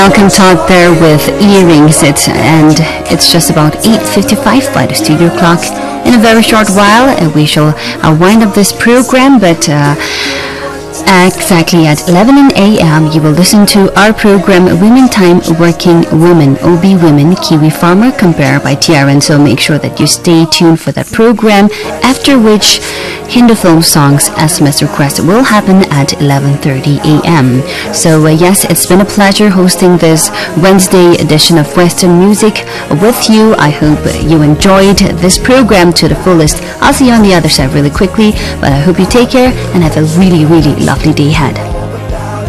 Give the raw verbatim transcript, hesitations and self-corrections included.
Malcolm Todd there with Earrings. It's and it's just about eight fifty-five by the studio clock. In a very short while, uh, we shall uh, wind up this program, but uh, exactly at eleven a m you will listen to our program Women Time Working Women, O B Women, Kiwi Farmer Compare by Tiaran. So make sure that you stay tuned for that program, after which Hindu film songs S M S request will happen at eleven thirty a m So uh, yes, it's been a pleasure hosting this Wednesday edition of Western Music with you. I hope you enjoyed this program to the fullest. I'll see you on the other side really quickly, but I hope you take care and have a really, really lovely day ahead.